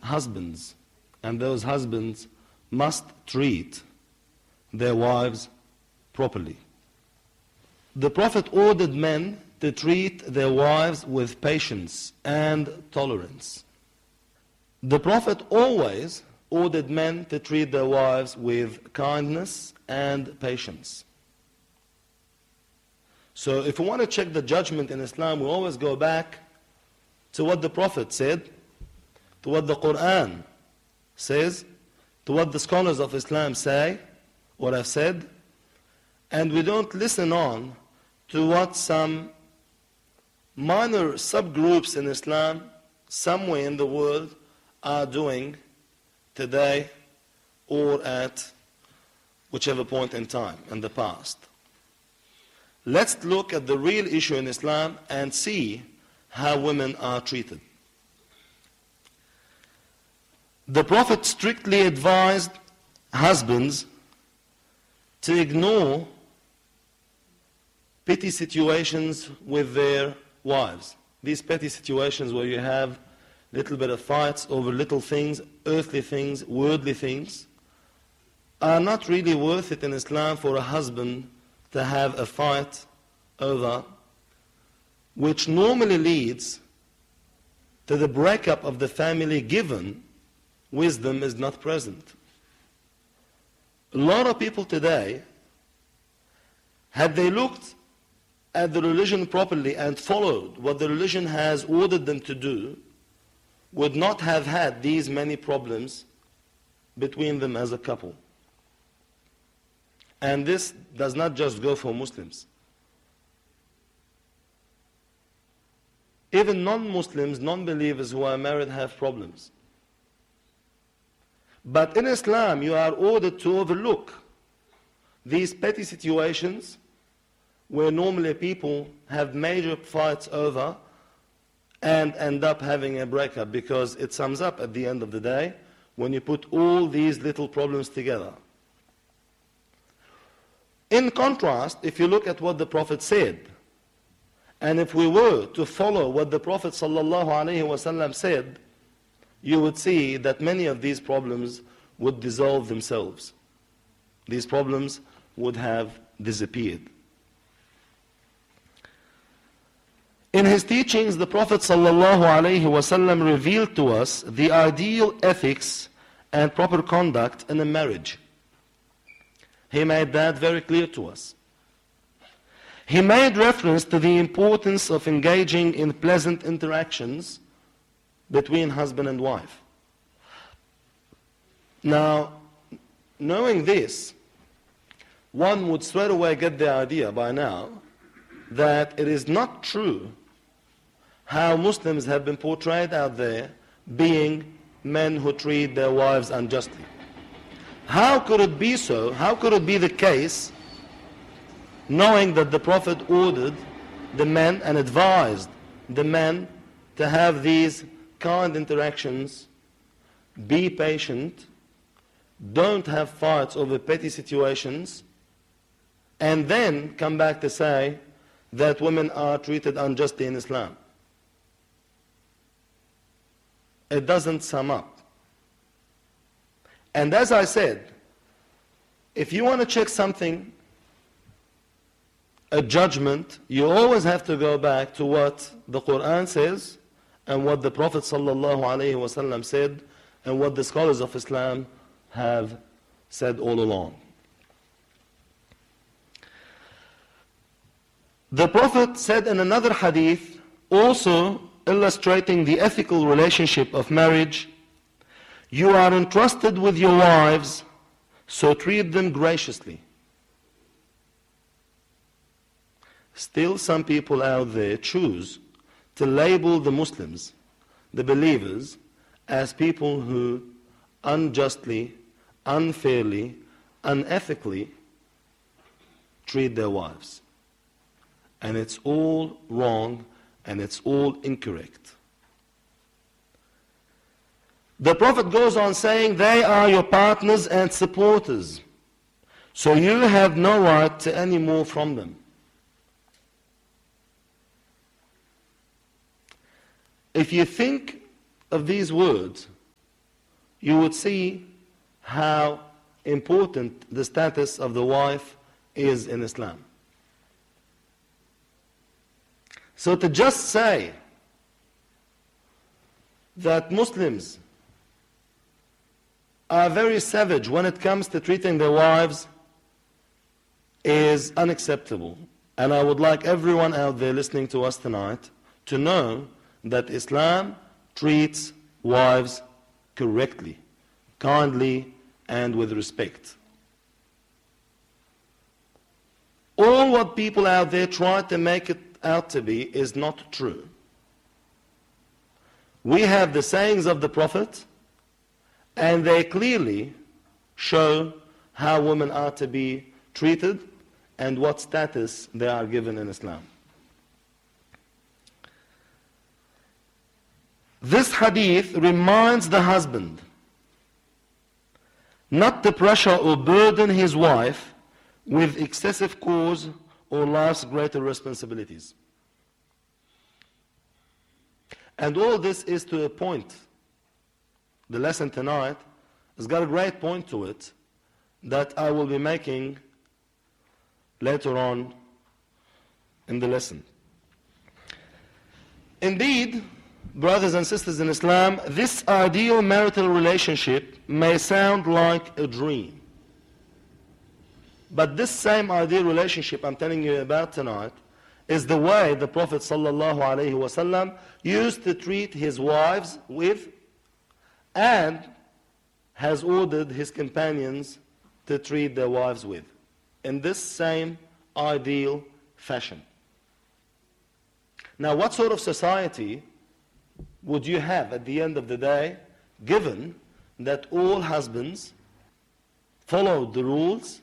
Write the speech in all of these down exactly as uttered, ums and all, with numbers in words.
husbands, and those husbands must treat their wives properly. The Prophet ordered men to treat their wives with patience and tolerance. The Prophet always ordered men to treat their wives with kindness and patience. So if we want to check the judgment in Islam, we always go back to what the Prophet said, to what the Quran says, to what the scholars of Islam say or have said, and we don't listen on to what some minor subgroups in Islam somewhere in the world are doing today or at whichever point in time in the past. Let's look at the real issue in Islam and see how women are treated. The Prophet strictly advised husbands to ignore petty situations with their wives. These petty situations where you have a little bit of fights over little things, earthly things, worldly things, are not really worth it in Islam for a husband to have a fight over, which normally leads to the breakup of the family given wisdom is not present. A lot of people today, had they looked at the religion properly and followed what the religion has ordered them to do, would not have had these many problems between them as a couple. And this does not just go for Muslims. Even non-Muslims, non-believers who are married have problems. But in Islam, you are ordered to overlook these petty situations where normally people have major fights over and end up having a breakup, because it sums up at the end of the day when you put all these little problems together. In contrast, if you look at what the Prophet said, and if we were to follow what the Prophet ﷺ said, you would see that many of these problems would dissolve themselves. These problems would have disappeared. In his teachings, the Prophet ﷺ revealed to us the ideal ethics and proper conduct in a marriage. He made that very clear to us. He made reference to the importance of engaging in pleasant interactions between husband and wife. Now, knowing this, one would straight away get the idea by now that it is not true how Muslims have been portrayed out there being men who treat their wives unjustly. How could it be so? How could it be the case, knowing that the Prophet ordered the men and advised the men to have these kind interactions, be patient, don't have fights over petty situations, and then come back to say that women are treated unjustly in Islam? It doesn't sum up. And as I said, if you want to check something, a judgment, you always have to go back to what the Quran says and what the Prophet ﷺ said and what the scholars of Islam have said all along. The Prophet said in another hadith, also illustrating the ethical relationship of marriage, "You are entrusted with your wives, so treat them graciously." Still, some people out there choose to label the Muslims, the believers, as people who unjustly, unfairly, unethically treat their wives. And it's all wrong and it's all incorrect. The Prophet goes on saying, "They are your partners and supporters, so you have no right to any more from them." If you think of these words, you would see how important the status of the wife is in Islam. So to just say that Muslims are very savage when it comes to treating their wives is unacceptable. And I would like everyone out there listening to us tonight to know that Islam treats wives correctly, kindly, and with respect. All what people out there try to make it out to be is not true. We have the sayings of the Prophet, and they clearly show how women are to be treated and what status they are given in Islam. This hadith reminds the husband not to pressure or burden his wife with excessive chores or life's greater responsibilities. And all this is to a point. The lesson tonight has got a great point to it that I will be making later on in the lesson. Indeed, brothers and sisters in Islam, this ideal marital relationship may sound like a dream. But this same ideal relationship I'm telling you about tonight is the way the Prophet ﷺ used to treat his wives with, and has ordered his companions to treat their wives with, in this same ideal fashion. Now, what sort of society would you have at the end of the day, given that all husbands followed the rules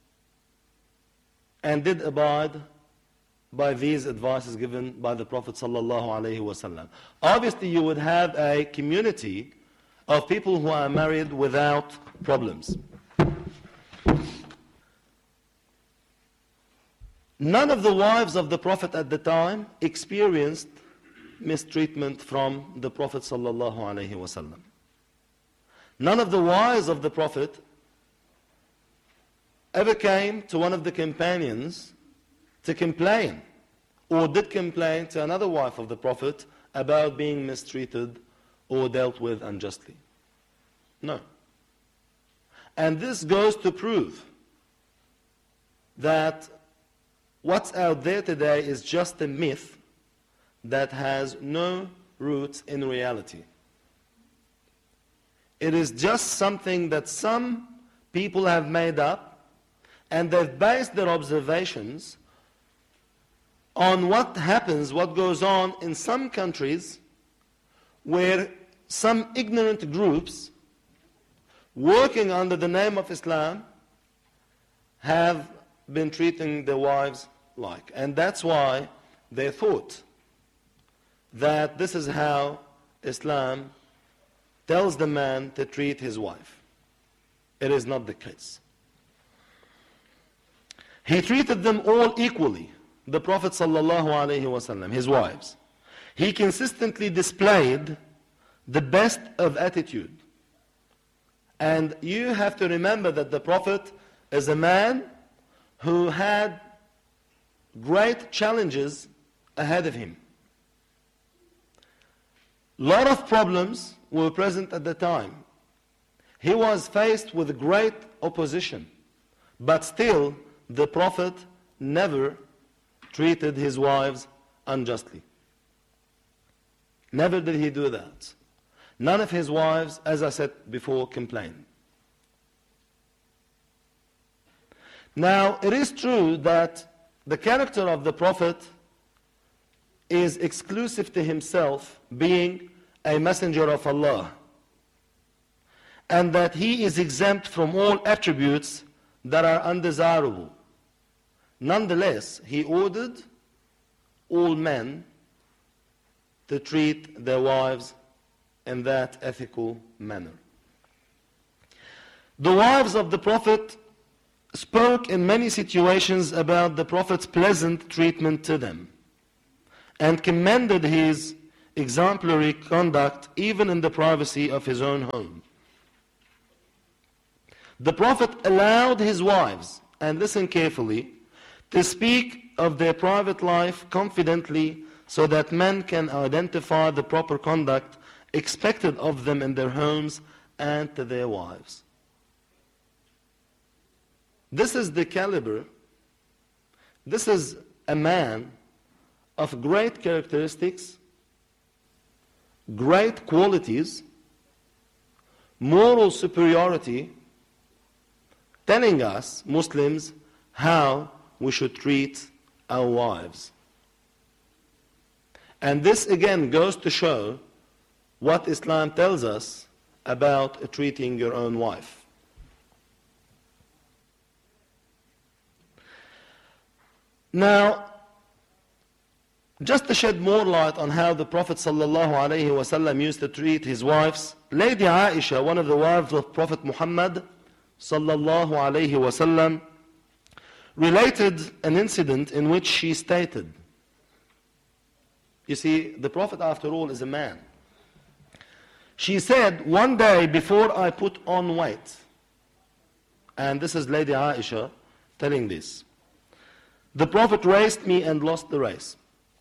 and did abide by these advices given by the Prophet ﷺ? Obviously, you would have a community of people who are married without problems. None of the wives of the Prophet at the time experienced mistreatment from the Prophet ﷺ. None of the wives of the Prophet ever came to one of the companions to complain, or did complain to another wife of the Prophet about being mistreated or dealt with unjustly. No. And this goes to prove that what's out there today is just a myth that has no roots in reality. It is just something that some people have made up, and they've based their observations on what happens, what goes on in some countries where some ignorant groups working under the name of Islam have been treating their wives like. And that's why they thought that this is how Islam tells the man to treat his wife. It is not the case. He treated them all equally, the Prophet ﷺ, his wives. He consistently displayed the best of attitude. And you have to remember that the Prophet is a man who had great challenges ahead of him. A lot of problems were present at the time. He was faced with great opposition, but still the Prophet never treated his wives unjustly. Never did he do that. None of his wives, as I said before, complained. Now, it is true that the character of the Prophet is exclusive to himself, being a messenger of Allah, and that he is exempt from all attributes that are undesirable. Nonetheless, he ordered all men to treat their wives in that ethical manner. The wives of the Prophet spoke in many situations about the Prophet's pleasant treatment to them, and commended his exemplary conduct even in the privacy of his own home. The Prophet allowed his wives, and listen carefully, to speak of their private life confidently so that men can identify the proper conduct expected of them in their homes and to their wives. This is the caliber, this is a man of great characteristics, great qualities, moral superiority, telling us, Muslims, how we should treat our wives. And this again goes to show what Islam tells us about treating your own wife. Now, just to shed more light on how the Prophet ﷺ used to treat his wives, Lady Aisha, one of the wives of Prophet Muhammad ﷺ, related an incident in which she stated, you see, the Prophet after all is a man. She said, one day before I put on weight, and this is Lady Aisha telling this, the Prophet raced me and lost the race.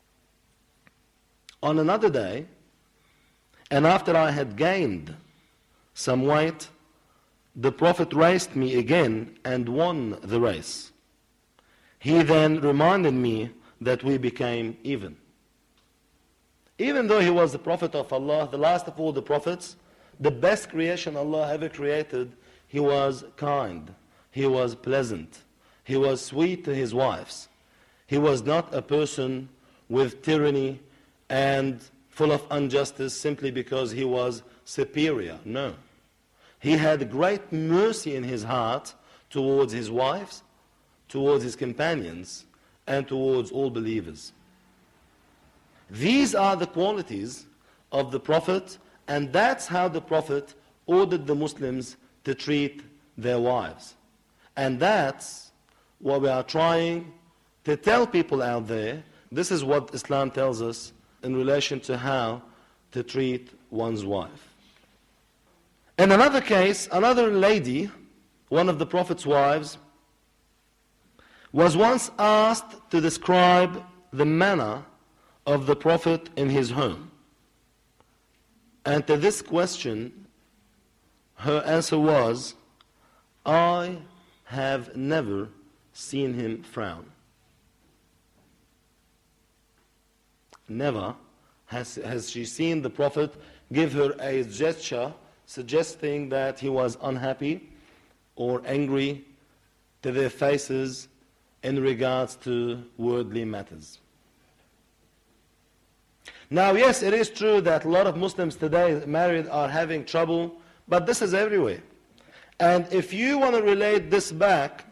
On another day, and after I had gained some weight, the Prophet raced me again and won the race. He then reminded me that we became even. Even though he was the Prophet of Allah, the last of all the prophets, the best creation Allah ever created, he was kind, he was pleasant, he was sweet to his wives. He was not a person with tyranny and full of injustice simply because he was superior. No. He had great mercy in his heart towards his wives, towards his companions, and towards all believers. These are the qualities of the Prophet, and that's how the Prophet ordered the Muslims to treat their wives. And that's what we are trying to tell people out there. This is what Islam tells us in relation to how to treat one's wife. In another case, another lady, one of the Prophet's wives, was once asked to describe the manner of the Prophet in his home. And to this question, her answer was, I have never seen him frown. Never has, has she seen the Prophet give her a gesture suggesting that he was unhappy or angry to their faces in regards to worldly matters. Now, yes, it is true that a lot of Muslims today married are having trouble, but this is everywhere. And if you want to relate this back,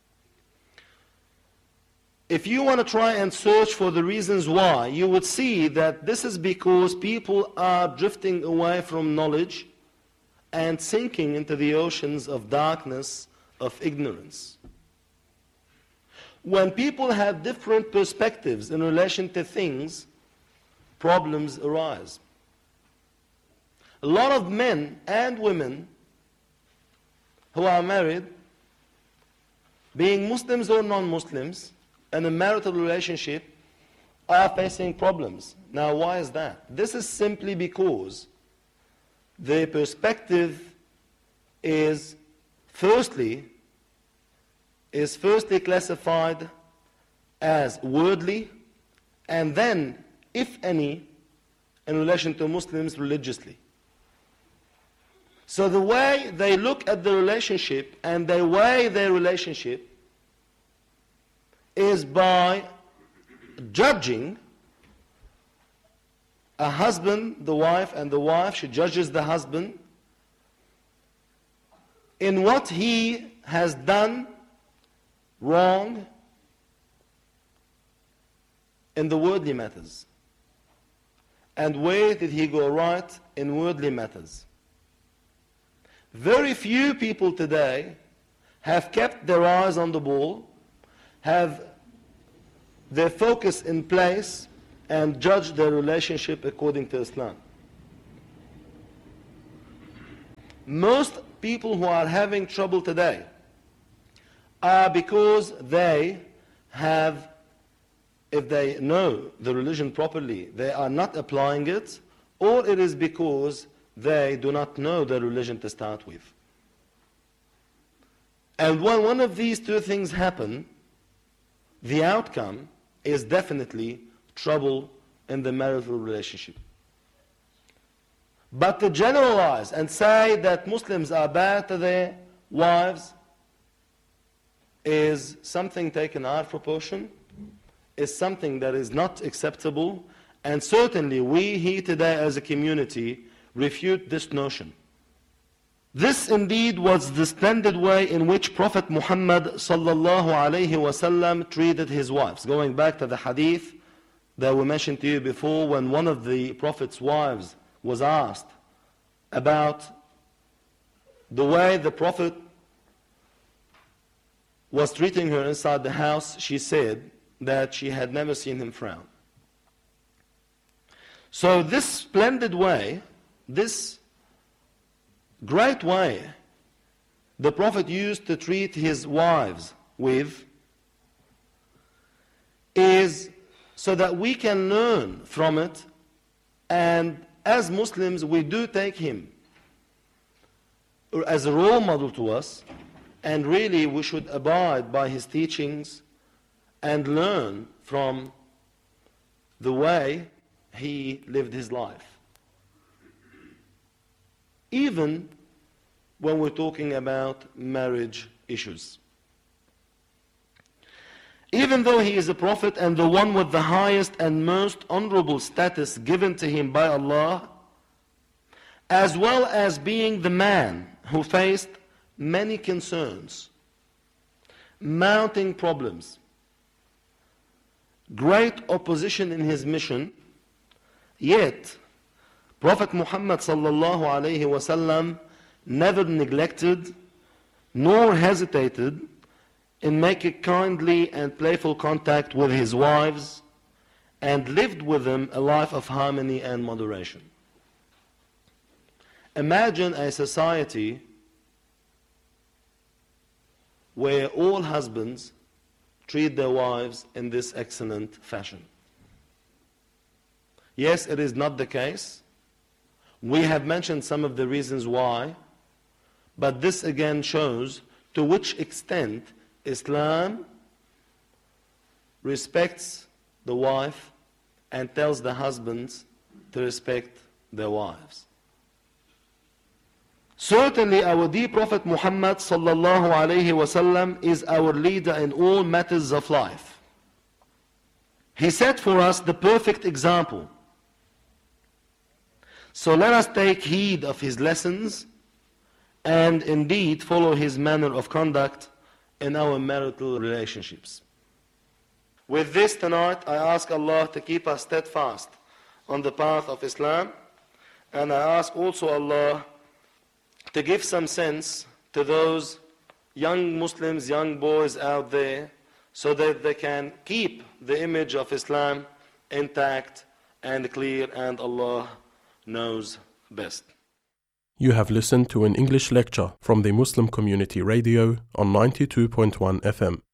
if you want to try and search for the reasons why, you would see that this is because people are drifting away from knowledge and sinking into the oceans of darkness, of ignorance. When people have different perspectives in relation to things, problems arise. A lot of men and women who are married, being Muslims or non-Muslims, in a marital relationship, are facing problems. Now, why is that? This is simply because their perspective is firstly, is firstly classified as worldly, and then, if any, in relation to Muslims religiously. So the way they look at the relationship and they weigh their relationship is by judging a husband, the wife, and the wife, she judges the husband in what he has done wrong in the worldly matters. And where did he go right in worldly matters? Very few people today have kept their eyes on the ball, have their focus in place, and judge their relationship according to Islam. Most people who are having trouble today are because they have, if they know the religion properly, they are not applying it, or it is because they do not know the religion to start with. And when one of these two things happen, the outcome is definitely trouble in the marital relationship. But to generalize and say that Muslims are bad to their wives is something taken out of proportion, is something that is not acceptable, and certainly we here today as a community refute this notion. This indeed was the splendid way in which Prophet Muhammad sallallahu alayhi wasallam treated his wives. Going back to the hadith that we mentioned to you before, when one of the Prophet's wives was asked about the way the Prophet was treating her inside the house, she said that she had never seen him frown. So this splendid way, this great way the Prophet used to treat his wives with is so that we can learn from it, and as Muslims we do take him as a role model to us, and really we should abide by his teachings and learn from the way he lived his life. Even when we're talking about marriage issues. Even though he is a prophet and the one with the highest and most honorable status given to him by Allah, as well as being the man who faced many concerns, mounting problems, great opposition in his mission, yet Prophet Muhammad sallallahu alayhi wasallam never neglected nor hesitated in making kindly and playful contact with his wives, and lived with them a life of harmony and moderation. Imagine a society where all husbands treat their wives in this excellent fashion. Yes, it is not the case. We have mentioned some of the reasons why, but this again shows to which extent Islam respects the wife and tells the husbands to respect their wives. Certainly our dear Prophet Muhammad sallallahu alayhi wasallam is our leader in all matters of life. He set for us the perfect example. So let us take heed of his lessons and indeed follow his manner of conduct in our marital relationships. With this tonight, I ask Allah to keep us steadfast on the path of Islam, and I ask also Allah to give some sense to those young Muslims, young boys out there, so that they can keep the image of Islam intact and clear, and Allah knows best. You have listened to an English lecture from the Muslim Community Radio on ninety-two point one F M.